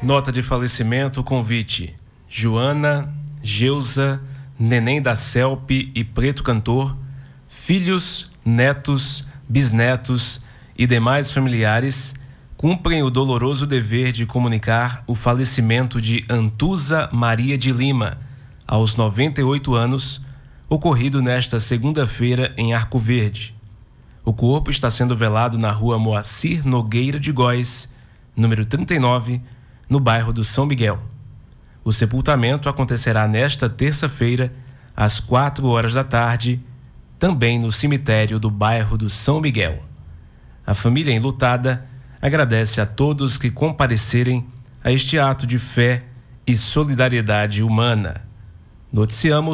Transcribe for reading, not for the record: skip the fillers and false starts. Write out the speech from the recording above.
Nota de falecimento, convite: Joana, Geusa, Neném da Celp e Preto Cantor, filhos, netos, bisnetos e demais familiares cumprem o doloroso dever de comunicar o falecimento de Antusa Maria de Lima, aos 98 anos, ocorrido nesta segunda-feira em Arco Verde. O corpo está sendo velado na rua Moacir Nogueira de Góes, número 39, no bairro do São Miguel. O sepultamento acontecerá nesta terça-feira, às 4 da tarde, também no cemitério do bairro do São Miguel. A família enlutada agradece a todos que comparecerem a este ato de fé e solidariedade humana. Noticiamos